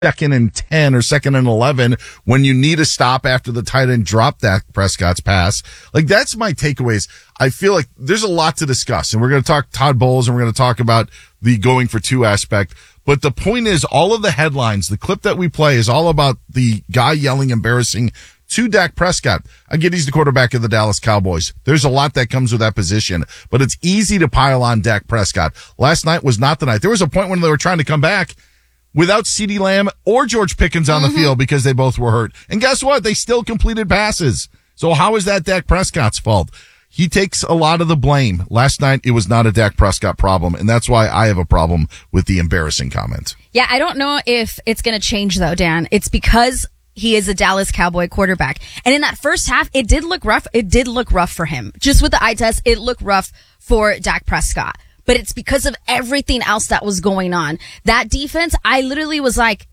second and 10 or second and 11 when you need a stop after the tight end dropped Dak Prescott's pass. Like, that's my takeaways. I feel like there's a lot to discuss, and we're going to talk Todd Bowles, and we're going to talk about the going for two aspect. But the point is, all of the headlines, the clip that we play is all about the guy yelling embarrassing to Dak Prescott. I get he's the quarterback of the Dallas Cowboys. There's a lot that comes with that position, but it's easy to pile on Dak Prescott. Last night was not the night. There was a point when they were trying to come back without CeeDee Lamb or George Pickens on the field because they both were hurt. And guess what? They still completed passes. So how is that Dak Prescott's fault? He takes a lot of the blame. Last night, it was not a Dak Prescott problem, and that's why I have a problem with the embarrassing comment. Yeah, I don't know if it's going to change, though, Dan. It's because he is a Dallas Cowboy quarterback. And in that first half, it did look rough. It did look rough for him. Just with the eye test, it looked rough for Dak Prescott. But it's because of everything else that was going on. That defense, I literally was like,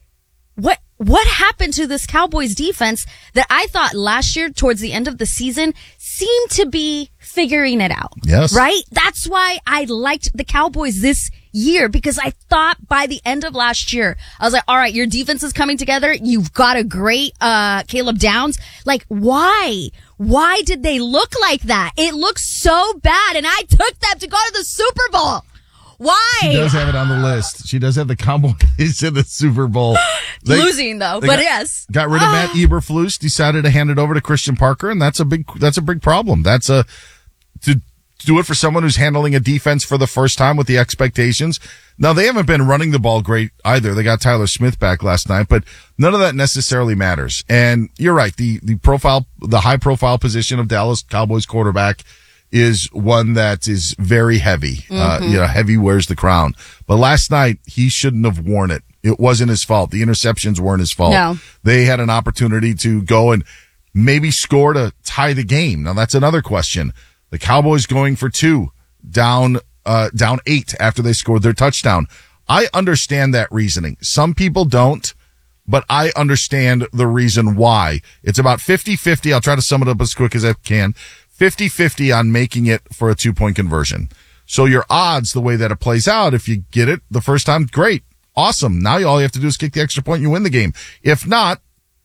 what happened to this Cowboys defense that I thought last year towards the end of the season seemed to be figuring it out? Yes. Right? That's why I liked the Cowboys this year, because I thought by the end of last year, I was like, all right, your defense is coming together. You've got a great, Caleb Downs. Like, why? Why did they look like that? It looks so bad, and I took them to go to the Super Bowl. Why? She does have it on the list. She does have the Cowboys in the Super Bowl. Losing though, but yes. Got rid of Matt Eberflus, decided to hand it over to Christian Parker, and that's a big problem. To do it for someone who's handling a defense for the first time with the expectations. Now, they haven't been running the ball great either. They got Tyler Smith back last night, but none of that necessarily matters. And you're right. The high profile position of Dallas Cowboys quarterback is one that is very heavy. Heavy wears the crown. But last night, he shouldn't have worn it. It wasn't his fault. The interceptions weren't his fault. No. They had an opportunity to go and maybe score to tie the game. Now, that's another question. The Cowboys going for two, down 8 after they scored their touchdown. I understand that reasoning. Some people don't, but I understand the reason why. It's about 50-50. I'll try to sum it up as quick as I can. 50-50 on making it for a 2-point conversion. So your odds, the way that it plays out, if you get it the first time, great. Awesome. Now all you have to do is kick the extra point and you win the game. If not,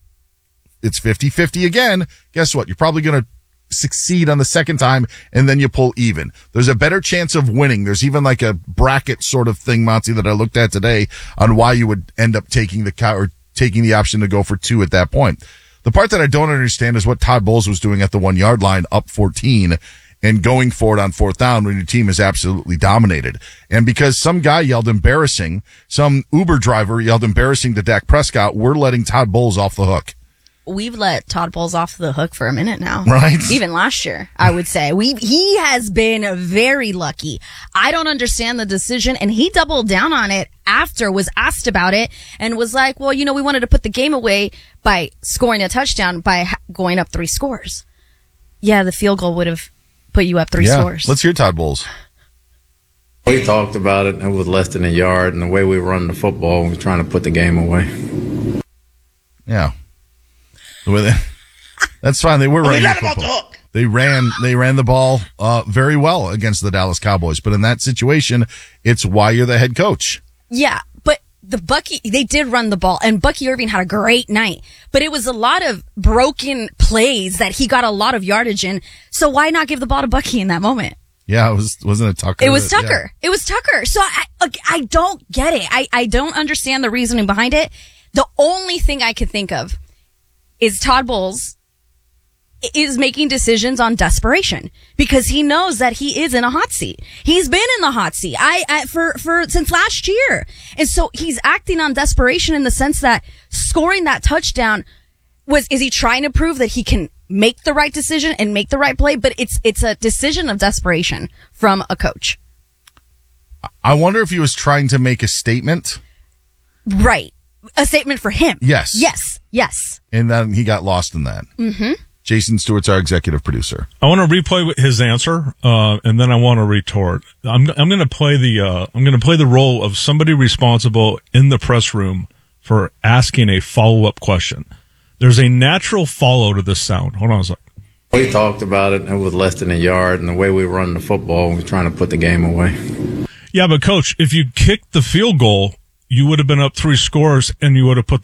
it's 50-50 again. Guess what? You're probably going to succeed on the second time, and then you pull even. There's a better chance of winning. There's even like a bracket sort of thing, Monty, that I looked at today on why you would end up taking the option to go for two at that point. The part that I don't understand is what Todd Bowles was doing at the 1 yard line, up 14, and going for it on fourth down when your team is absolutely dominated. And because some guy yelled embarrassing, some Uber driver yelled embarrassing to Dak Prescott, we're letting Todd Bowles off the hook. We've let Todd Bowles off the hook for a minute now. Right. Even last year, I would say. He has been very lucky. I don't understand the decision, and he doubled down on it after, was asked about it, and was like, well, we wanted to put the game away by scoring a touchdown by going up 3 scores. Yeah, the field goal would have put you up 3 scores. Let's hear Todd Bowles. We talked about it, and it was less than a yard, and the way we run the football, we're trying to put the game away. Yeah. That's fine. They were running the football. They ran the ball very well against the Dallas Cowboys. But in that situation, it's why you're the head coach. Yeah, but they did run the ball, and Bucky Irving had a great night. But it was a lot of broken plays that he got a lot of yardage in. So why not give the ball to Bucky in that moment? Yeah, wasn't it Tucker? It was Tucker. Yeah. It was Tucker. So I don't get it. I don't understand the reasoning behind it. The only thing I could think of is Todd Bowles is making decisions on desperation because he knows that he is in a hot seat. He's been in the hot seat for since last year. And so he's acting on desperation in the sense that scoring that touchdown is he trying to prove that he can make the right decision and make the right play? But it's a decision of desperation from a coach. I wonder if he was trying to make a statement. Right. A statement for him. Yes. Yes. And then he got lost in that. Mm-hmm. Jason Stewart's our executive producer. I want to replay his answer, and then I want to retort. I'm going to play the role of somebody responsible in the press room for asking a follow-up question. There's a natural follow to this sound. Hold on a second. We talked about it, and it was less than a yard, and the way we run the football, we're trying to put the game away. Yeah, but Coach, if you kick the field goal, you would have been up 3 scores and you would have put